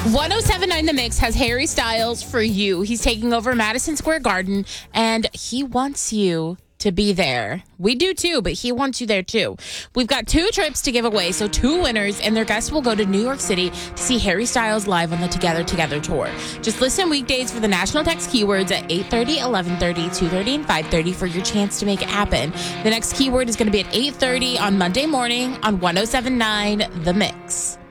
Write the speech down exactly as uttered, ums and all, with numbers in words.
one oh seven point nine The Mix has Harry Styles for you. He's taking over Madison Square Garden, and he wants you to be there. We do too, but he wants you there too. We've got two trips to give away, so two winners, and their guests will go to New York City to see Harry Styles live on the Together Together tour. Just listen weekdays for the national text keywords at eight thirty, eleven thirty, two thirty, and five thirty for your chance to make it happen. The next keyword is going to be at eight thirty on Monday morning on one oh seven point nine The Mix.